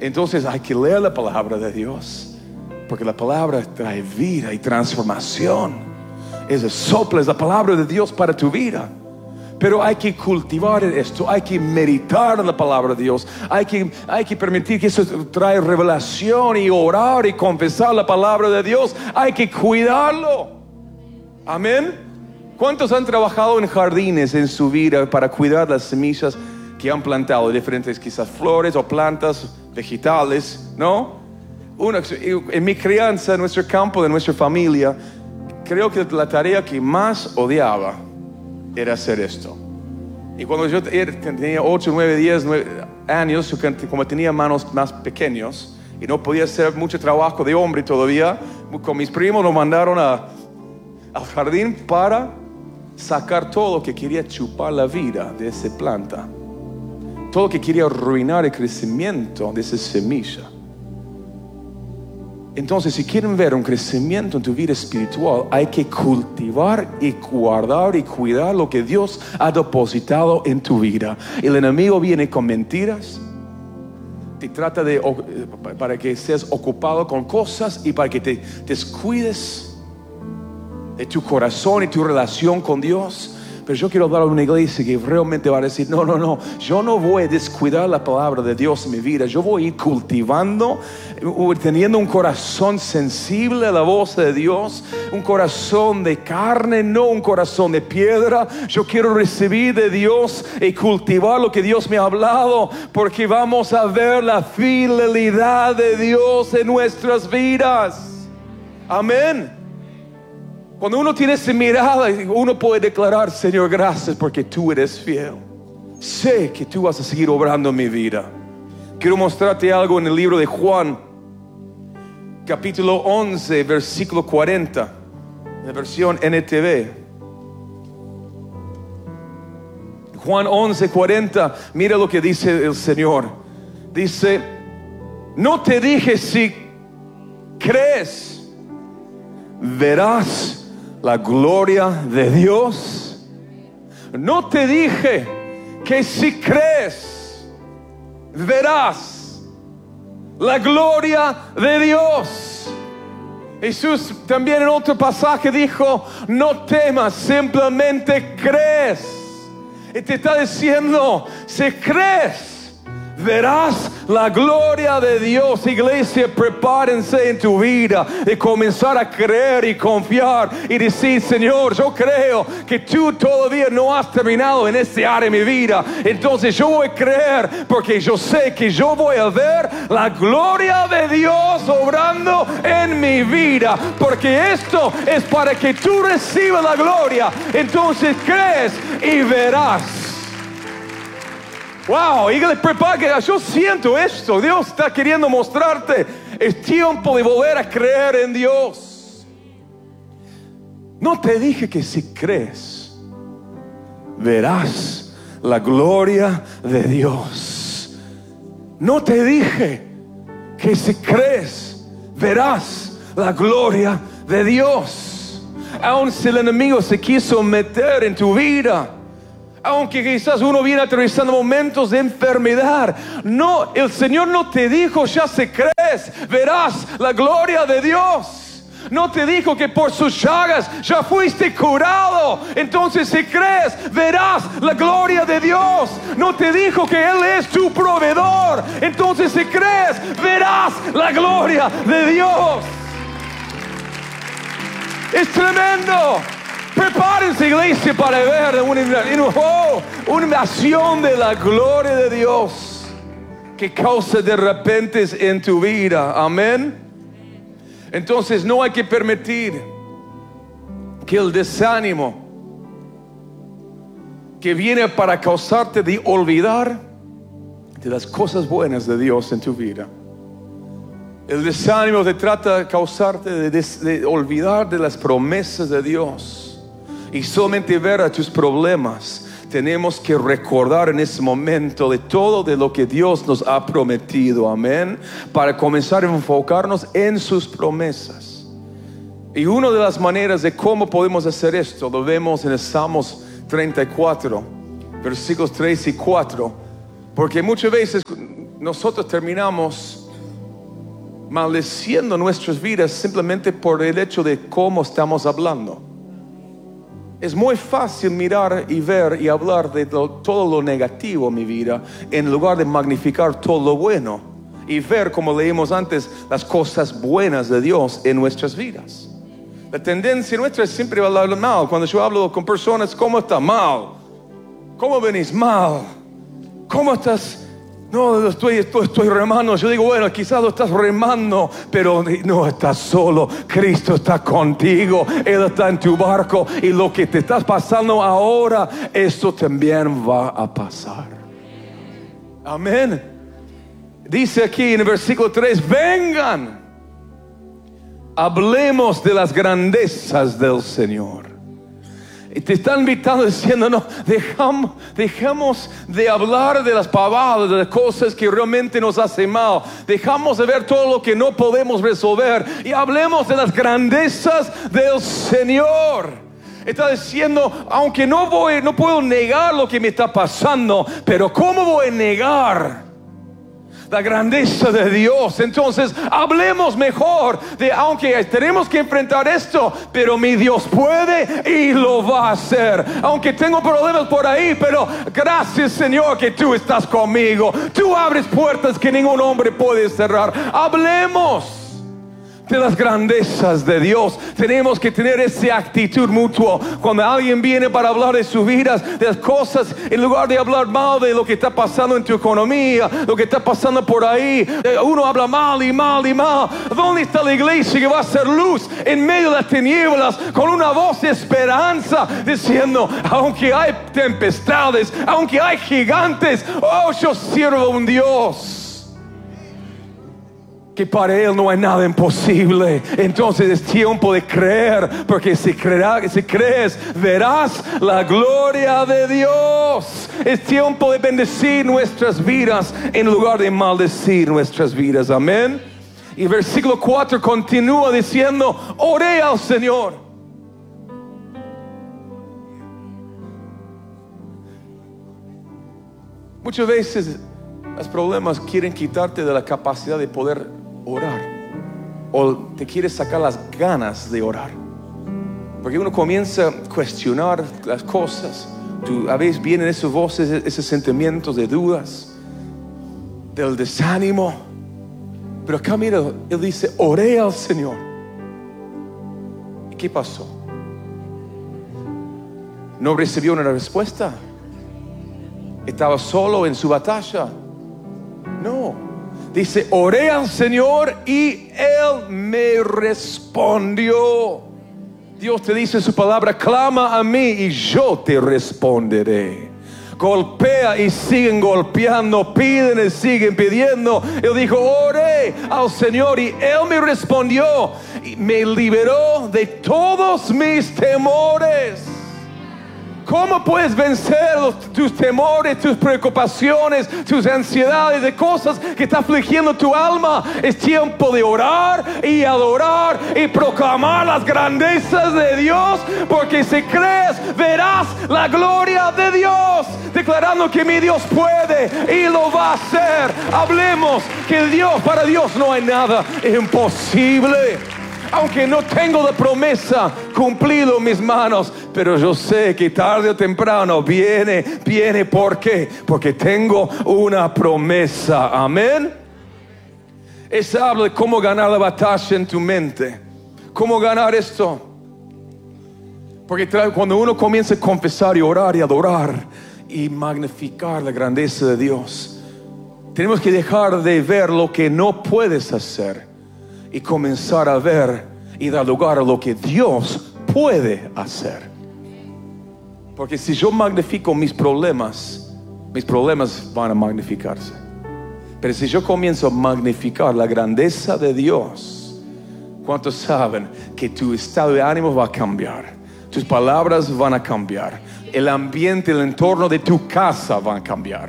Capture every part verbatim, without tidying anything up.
Entonces hay que leer la palabra de Dios, porque la palabra trae vida y transformación. Es el soplo, es la palabra de Dios para tu vida. Pero hay que cultivar esto, hay que meditar en la palabra de Dios, hay que, hay que permitir que eso trae revelación, y orar y confesar la palabra de Dios. Hay que cuidarlo. Amén. ¿Cuántos han trabajado en jardines en su vida para cuidar las semillas que han plantado? Diferentes quizás flores o plantas vegetales, ¿no? Una, en mi crianza, en nuestro campo, de nuestra familia, creo que la tarea que más odiaba era hacer esto. Y cuando yo tenía ocho, nueve, diez años, como tenía manos más pequeños y no podía hacer mucho trabajo de hombre todavía, con mis primos nos mandaron a, al jardín para sacar todo lo que quería chupar la vida de esa planta, todo lo que quería arruinar el crecimiento de esa semilla. Entonces, si quieren ver un crecimiento en tu vida espiritual, hay que cultivar y guardar y cuidar lo que Dios ha depositado en tu vida. El enemigo viene con mentiras, te trata de, para que seas ocupado con cosas y para que te descuides de tu corazón y tu relación con Dios. Pero yo quiero hablar a una iglesia que realmente va a decir: no, no, no, yo no voy a descuidar la palabra de Dios en mi vida. Yo voy a ir cultivando, teniendo un corazón sensible a la voz de Dios, un corazón de carne, no un corazón de piedra. Yo quiero recibir de Dios y cultivar lo que Dios me ha hablado, porque vamos a ver la fidelidad de Dios en nuestras vidas. Amén. Cuando uno tiene esa mirada, uno puede declarar: Señor, gracias porque tú eres fiel. Sé que tú vas a seguir obrando en mi vida. Quiero mostrarte algo en el libro de Juan, capítulo once, versículo cuarenta, en la versión N T V. Juan once, cuarenta, mira lo que dice el Señor. Dice: no te dije, si crees, verás la gloria de Dios. No te dije que si crees, verás la gloria de Dios. Jesús también en otro pasaje dijo: no temas, simplemente crees. Y te está diciendo: si crees, verás la gloria de Dios. Iglesia, prepárense en tu vida de comenzar a creer y confiar y decir: Señor, yo creo que tú todavía no has terminado en este área de mi vida. Entonces yo voy a creer, porque yo sé que yo voy a ver la gloria de Dios obrando en mi vida, porque esto es para que tú recibas la gloria. Entonces crees y verás. Wow, y prepara, yo siento esto. Dios está queriendo mostrarte: es tiempo de volver a creer en Dios. No te dije que si crees, verás la gloria de Dios. No te dije que si crees, verás la gloria de Dios. Aun si el enemigo se quiso meter en tu vida, aunque quizás uno viene atravesando momentos de enfermedad, no, el Señor no te dijo: ya si crees, verás la gloria de Dios. No te dijo que por sus llagas ya fuiste curado. Entonces, si crees, verás la gloria de Dios. No te dijo que Él es tu proveedor. Entonces, si crees, verás la gloria de Dios. Es tremendo. Prepárense, iglesia, para ver una, oh, una invasión de la gloria de Dios que causa de repente en tu vida. Amén. Entonces no hay que permitir que el desánimo que viene para causarte de olvidar de las cosas buenas de Dios en tu vida. El desánimo te trata de causarte de, de, de olvidar de las promesas de Dios y solamente ver a tus problemas. Tenemos que recordar en ese momento de todo de lo que Dios nos ha prometido. Amén. Para comenzar a enfocarnos en sus promesas. Y una de las maneras de cómo podemos hacer esto lo vemos en el Salmos treinta y cuatro, versículos tres y cuatro. Porque muchas veces nosotros terminamos maldeciendo nuestras vidas simplemente por el hecho de cómo estamos hablando. Es muy fácil mirar y ver y hablar de lo, todo lo negativo en mi vida, en lugar de magnificar todo lo bueno y ver, como leímos antes, las cosas buenas de Dios en nuestras vidas. La tendencia nuestra es siempre hablar mal. Cuando yo hablo con personas, ¿cómo está? Mal. ¿Cómo venís? Mal. ¿Cómo estás? No, estoy, estoy, estoy remando. Yo digo, bueno, quizás lo estás remando, pero no estás solo. Cristo está contigo. Él está en tu barco. Y lo que te estás pasando ahora, esto también va a pasar. Amén. Dice aquí en el versículo tres, vengan, hablemos de las grandezas del Señor. Y te está invitando diciendo, no, dejamos, dejemos de hablar de las pavadas, de las cosas que realmente nos hacen mal. Dejamos de ver todo lo que no podemos resolver y hablemos de las grandezas del Señor. Está diciendo, aunque no voy, no puedo negar lo que me está pasando, pero ¿cómo voy a negar la grandeza de Dios? Entonces hablemos mejor de, aunque tenemos que enfrentar esto, pero mi Dios puede y lo va a hacer. Aunque tengo problemas por ahí, pero gracias, Señor, que tú estás conmigo. Tú abres puertas que ningún hombre puede cerrar. Hablemos de las grandezas de Dios. Tenemos que tener esa actitud mutua. Cuando alguien viene para hablar de sus vidas, de las cosas, en lugar de hablar mal de lo que está pasando en tu economía, lo que está pasando por ahí, uno habla mal y mal y mal. ¿Dónde está la iglesia que va a ser luz en medio de las tinieblas, con una voz de esperanza, diciendo, aunque hay tempestades, aunque hay gigantes, oh, yo sirvo a un Dios que para Él no hay nada imposible? Entonces es tiempo de creer, porque si, creerá, si crees, verás la gloria de Dios. Es tiempo de bendecir nuestras vidas en lugar de maldecir nuestras vidas. Amén. Y versículo cuatro continúa diciendo, oré al Señor. Muchas veces los problemas quieren quitarte de la capacidad de poder orar, o te quieres sacar las ganas de orar, porque uno comienza a cuestionar las cosas. Tú, a veces vienen esas voces, esos sentimientos de dudas, del desánimo. Pero acá mira, Él dice, oré al Señor. ¿Y qué pasó? ¿No recibió una respuesta? ¿Estaba solo en su batalla? No. Dice, oré al Señor y Él me respondió. Dios te dice en su palabra, clama a mí y yo te responderé. Golpea y siguen golpeando, piden y siguen pidiendo. Él dijo, oré al Señor y Él me respondió y me liberó de todos mis temores. ¿Cómo puedes vencer los, tus temores, tus preocupaciones, tus ansiedades de cosas que están afligiendo tu alma? Es tiempo de orar y adorar y proclamar las grandezas de Dios, porque si crees, verás la gloria de Dios, declarando que mi Dios puede y lo va a hacer. Hablemos que Dios, para Dios no hay nada imposible. Aunque no tengo la promesa cumplido en mis manos, pero yo sé que tarde o temprano viene, viene. ¿Por qué? Porque tengo una promesa. Amén. Es habla de cómo ganar la batalla en tu mente. ¿Cómo ganar esto? Porque cuando uno comienza a confesar y orar y adorar y magnificar la grandeza de Dios, tenemos que dejar de ver lo que no puedes hacer y comenzar a ver y dar lugar a lo que Dios puede hacer. Porque si yo magnifico mis problemas, mis problemas van a magnificarse. Pero si yo comienzo a magnificar la grandeza de Dios, ¿cuántos saben que tu estado de ánimo va a cambiar? Tus palabras van a cambiar. El ambiente, el entorno de tu casa van a cambiar.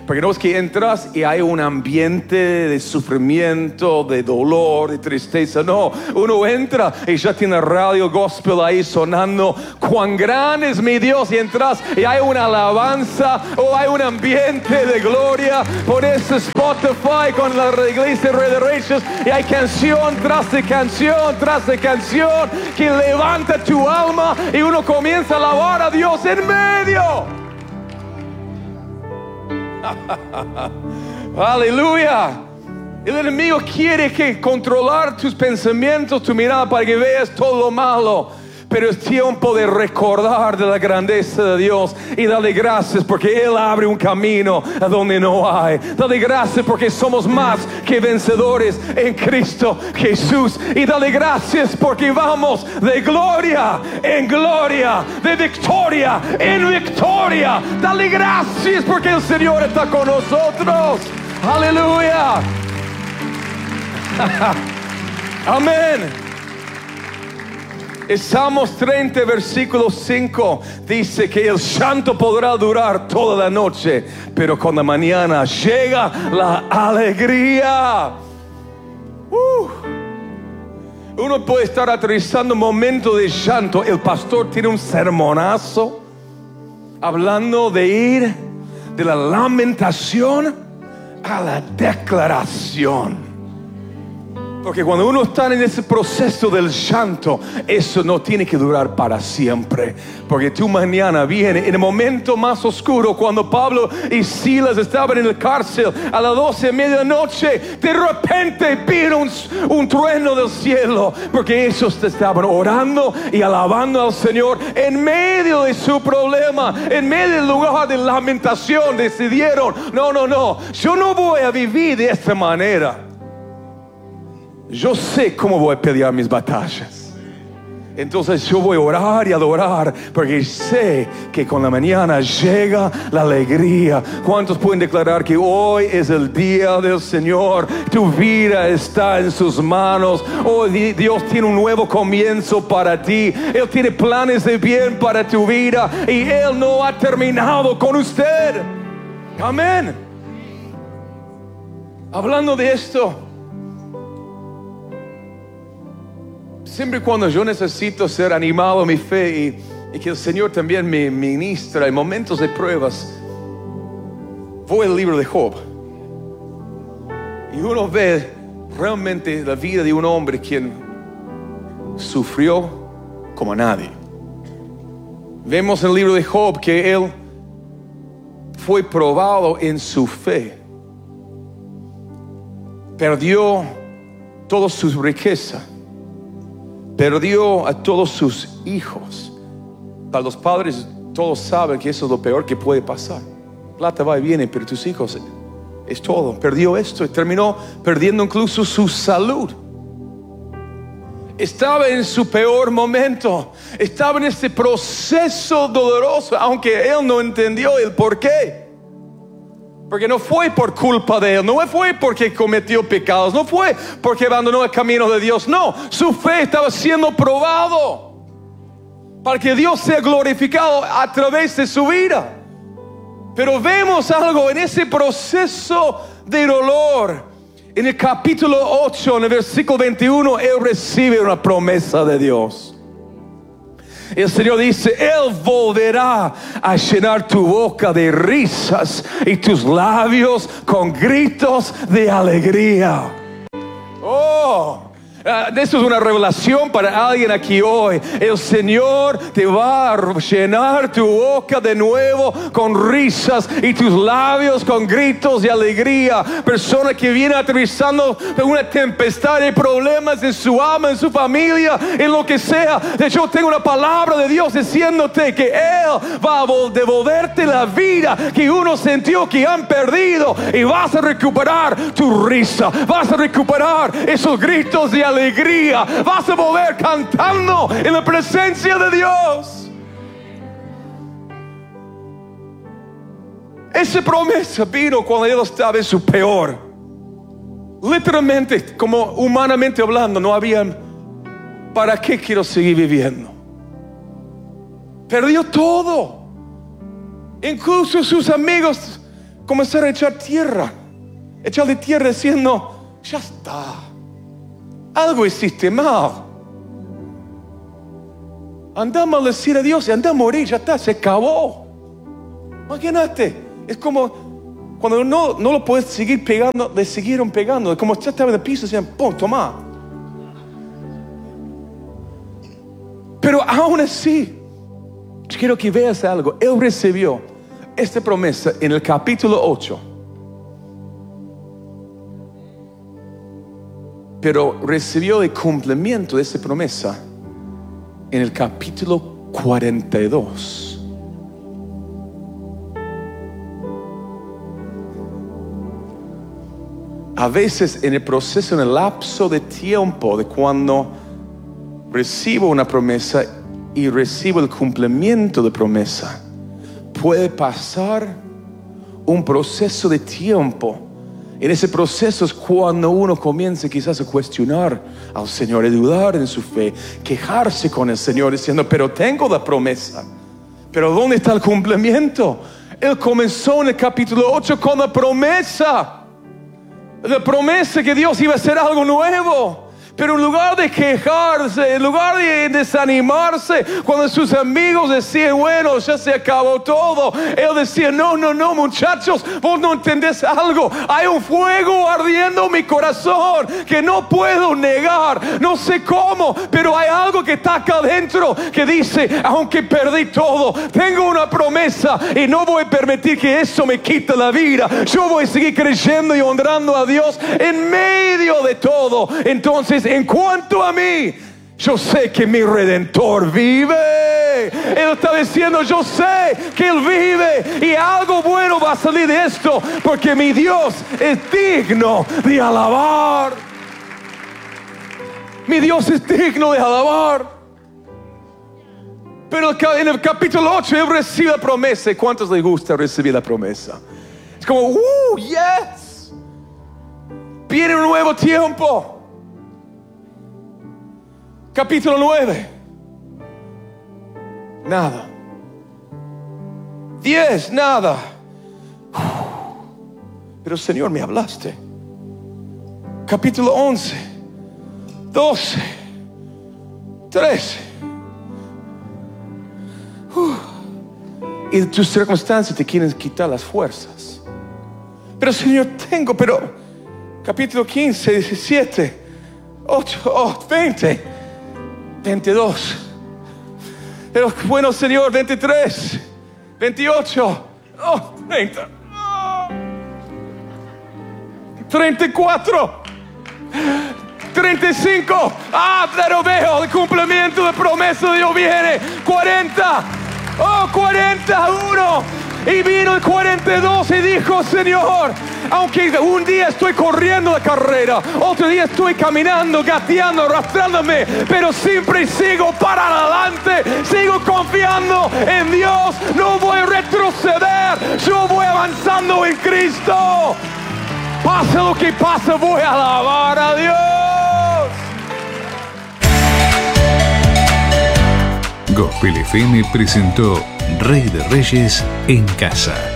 Porque no es que entras y hay un ambiente de sufrimiento, de dolor, de tristeza. No, uno entra y ya tiene radio gospel ahí sonando. Cuán grande es mi Dios. Y entras y hay una alabanza o hay un ambiente de gloria. Por eso Spotify con la iglesia Rey de Reyes y hay canción tras de canción tras de canción que levanta tu alma y uno comienza a alabar a Dios en medio. Aleluya. El enemigo quiere que controlar tus pensamientos, tu mirada, para que veas todo lo malo. Pero es tiempo de recordar de la grandeza de Dios y darle gracias porque Él abre un camino a donde no hay. Dale gracias porque somos más que vencedores en Cristo Jesús. Y dale gracias porque vamos de gloria en gloria, de victoria en victoria. Dale gracias porque el Señor está con nosotros. Aleluya. Amén. Salmos treinta, versículo cinco dice que el llanto podrá durar toda la noche, pero con la mañana llega la alegría. Uh. Uno puede estar atravesando un momento de llanto. El pastor tiene un sermonazo hablando de ir de la lamentación a la declaración. Porque cuando uno está en ese proceso del llanto, eso no tiene que durar para siempre. Porque tu mañana viene en el momento más oscuro. Cuando Pablo y Silas estaban en el cárcel a las doce de medianoche, de repente vino un, un trueno del cielo. Porque ellos estaban orando y alabando al Señor en medio de su problema, en medio del lugar de lamentación. Decidieron, no, no, no, yo no voy a vivir de esta manera. Yo sé cómo voy a pelear mis batallas. Entonces yo voy a orar y adorar, porque sé que con la mañana llega la alegría. ¿Cuántos pueden declarar que hoy es el día del Señor? Tu vida está en sus manos. Hoy Dios tiene un nuevo comienzo para ti. Él tiene planes de bien para tu vida y Él no ha terminado con usted. Amén. Hablando de esto, siempre cuando yo necesito ser animado en mi fe y, y que el Señor también me ministra en momentos de pruebas, voy al libro de Job. Y uno ve realmente la vida de un hombre quien sufrió como nadie. Vemos en el libro de Job que él fue probado en su fe. Perdió toda su riqueza. Perdió a todos sus hijos. Para los padres, todos saben que eso es lo peor que puede pasar. Plata va y viene, pero tus hijos es todo. Perdió esto y terminó perdiendo incluso su salud. Estaba en su peor momento. Estaba en este proceso doloroso, aunque él no entendió el por qué. Porque no fue por culpa de él, no fue porque cometió pecados, no fue porque abandonó el camino de Dios. No, su fe estaba siendo probado para que Dios sea glorificado a través de su vida. Pero vemos algo en ese proceso de dolor. En el capítulo ocho, en el versículo veintiuno, él recibe una promesa de Dios. El Señor dice: Él volverá a llenar tu boca de risas y tus labios con gritos de alegría. Oh, uh, esto es una revelación para alguien aquí hoy. El Señor te va a llenar tu boca de nuevo con risas y tus labios con gritos de alegría. Persona que viene atravesando una tempestad de problemas en su alma, en su familia, en lo que sea. De hecho, tengo una palabra de Dios diciéndote que Él va a devolverte la vida que uno sintió que han perdido, y vas a recuperar tu risa, vas a recuperar esos gritos de alegría. Alegría, vas a volver cantando en la presencia de Dios. Esa promesa vino cuando él estaba en su peor. Literalmente, como humanamente hablando, no había ¿para qué quiero seguir viviendo? Perdió todo. Incluso sus amigos comenzar a echar tierra, echarle tierra diciendo, ya está, algo hiciste mal. Anda a maldecir a Dios y anda a morir, ya está, se acabó. Imagínate, es como cuando no, no lo puedes seguir pegando, le siguieron pegando, es como ya estaba en el piso, decían, pum, toma. Pero aún así, quiero que veas algo. Él recibió esta promesa en el capítulo ocho. Pero recibió el cumplimiento de esa promesa en el capítulo cuarenta y dos. A veces en el proceso, en el lapso de tiempo de cuando recibo una promesa y recibo el cumplimiento de promesa, puede pasar un proceso de tiempo. En ese proceso es cuando uno comienza quizás a cuestionar al Señor, a dudar en su fe, quejarse con el Señor diciendo, pero tengo la promesa, pero ¿dónde está el cumplimiento? Él comenzó en el capítulo ocho con la promesa, la promesa que Dios iba a hacer algo nuevo. Pero en lugar de quejarse, en lugar de desanimarse, cuando sus amigos decían, bueno, ya se acabó todo, él decía, no, no, no, muchachos, vos no entendés algo. Hay un fuego ardiendo en mi corazón que no puedo negar. No sé cómo, pero hay algo que está acá adentro que dice, aunque perdí todo, tengo una promesa y no voy a permitir que eso me quite la vida. Yo voy a seguir creyendo y honrando a Dios en medio de todo. Entonces, en cuanto a mí, yo sé que mi Redentor vive. Él está diciendo, yo sé que Él vive y algo bueno va a salir de esto, porque mi Dios es digno de alabar. Mi Dios es digno de alabar. Pero en el capítulo ocho Él recibe la promesa. ¿Cuántos les gusta recibir la promesa? Es como, uh, yes, viene un nuevo tiempo. Capítulo nueve. Nada. diez, nada. Pero Señor, me hablaste. Capítulo once, doce, trece. Y de tus circunstancias te quieren quitar las fuerzas. Pero Señor, tengo, pero capítulo quince, diecisiete, ocho, oh, veinte, veintidós. Pero bueno, Señor, veintitrés, veintiocho, oh, treinta, oh, treinta y cuatro, treinta y cinco. Ah, pero veo el cumplimiento de promesa de Dios viene. cuarenta, oh, cuarenta y uno. Y vino el cuarenta y dos y dijo, Señor, aunque un día estoy corriendo la carrera, otro día estoy caminando, gateando, arrastrándome, pero siempre sigo para adelante, sigo confiando en Dios, no voy a retroceder, yo voy avanzando en Cristo. Pase lo que pase, voy a alabar a Dios. Gospel F M presentó Rey de Reyes en Casa.